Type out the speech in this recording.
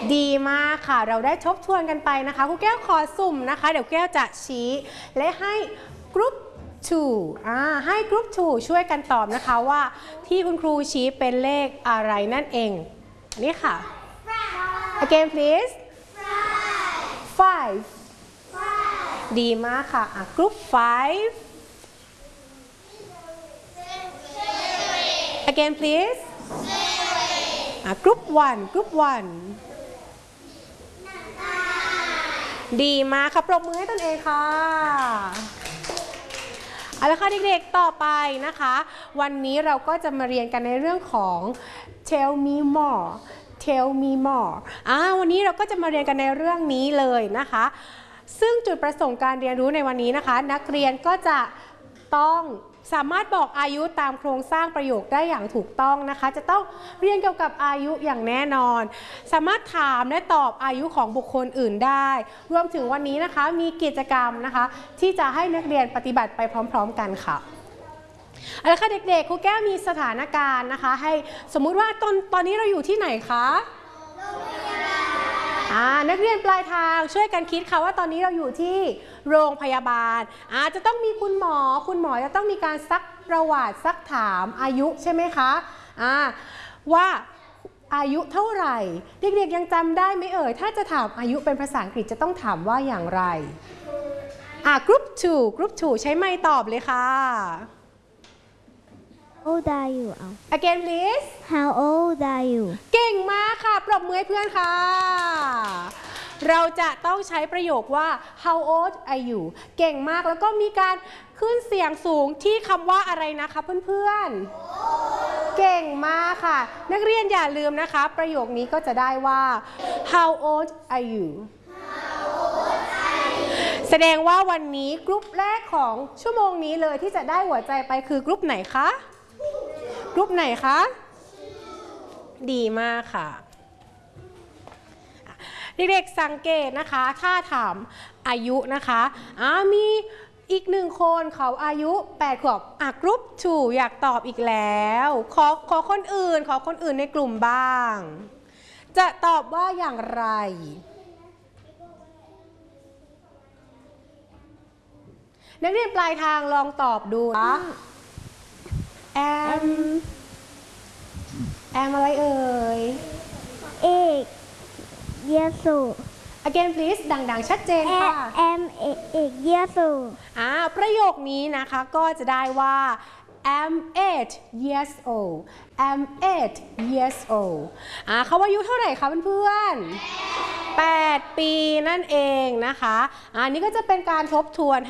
ดีมากค่ะเราได้ทบทวนกันไปนะคะครูแก้วขอสุ่มนะคะเดี๋ยวแก้วจะชี้และให้กรุ๊ป2ให้กรุ๊ป2ช่วยกันตอบนะคะว่าที่คุณครูชี้เป็นเลขอะไรนั่นเองนี่ค่ะ again please 5 ดีมากค่ะกรุ๊ป5 again please กรุ๊ป1ดีมากค่ะปรบมือให้ตนเองค่ะเอาละค่ะเด็กๆต่อไปนะคะวันนี้เราก็จะมาเรียนกันในเรื่องของ tell me more วันนี้เราก็จะมาเรียนกันในเรื่องนี้เลยนะคะซึ่งจุดประสงค์การเรียนรู้ในวันนี้นะคะนักเรียนก็จะต้องสามารถบอกอายุตามโครงสร้างประโยคได้อย่างถูกต้องนะคะจะต้องเรียนเกี่ยวกับอายุอย่างแน่นอนสามารถถามและตอบอายุของบุคคลอื่นได้รวมถึงวันนี้นะคะมีกิจกรรมนะคะที่จะให้นักเรียนปฏิบัติไปพร้อมๆกันค่ะเอาละค่ะเด็กๆครูแก้วมีสถานการณ์นะคะให้สมมุติว่าตอนนี้เราอยู่ที่ไหนคะนักเรียนปลายทางช่วยกันคิดค่ะว่าตอนนี้เราอยู่ที่โรงพยาบาลจะต้องมีคุณหมอจะต้องมีการซักประวัติซักถามอายุใช่ไหมคะว่าอายุเท่าไหร่เด็กๆยังจำได้ไหมเอ่ยถ้าจะถามอายุเป็นภาษาอังกฤษจะต้องถามว่าอย่างไรกรุ๊ป2ใช้ไมค์ตอบเลยค่ะ How old are you? Again please. How old are you? เก่งมากค่ะปรบมือให้เพื่อนค่ะเราจะต้องใช้ประโยคว่า How old are you เก่งมากแล้วก็มีการขึ้นเสียงสูงที่คำว่าอะไรนะคะเพื่อนๆเก่งมากค่ะนักเรียนอย่าลืมนะคะประโยคนี้ก็จะได้ว่า How old are you แสดงว่าวันนี้กรุ๊ปแรกของชั่วโมงนี้เลยที่จะได้หัวใจไปคือกรุ๊ปไหนคะกรุ๊ปไหนคะดีมากค่ะเด็กๆสังเกตนะคะถ้าถามอายุนะคะมีอีก1คนเขาอายุ8 ขวบกรุ๊ป2อยากตอบอีกแล้วขอคนอื่นในกลุ่มบ้างจะตอบว่าอย่างไรนักเรียนปลายทางลองตอบดูนะแอมอะไรเอ่ยเอกเยซู Again please ดังๆชัดเจนค่ะเอกเยซูประโยคนี้นะคะก็จะได้ว่า I'm 8 years old I'm 8 years old เขาอายุเท่าไหร่คะเพื่อนๆ8 ปีนั่นเองนะคะอันนี้ก็จะเป็นการทบทวน